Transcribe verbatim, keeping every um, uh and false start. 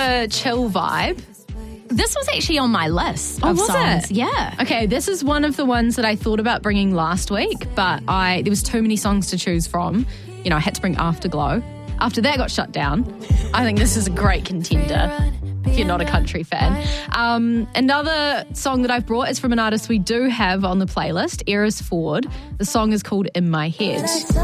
a chill vibe. This was actually on my list Oh, of was songs. it? Yeah. Okay, this is one of the ones that I thought about bringing last week, but I there was too many songs to choose from. You know, I had to bring Afterglow. After that got shut down, I think this is a great contender if you're not a country fan. Um, another song that I've brought is from an artist we do have on the playlist, Eris Ford. The song is called In My Head.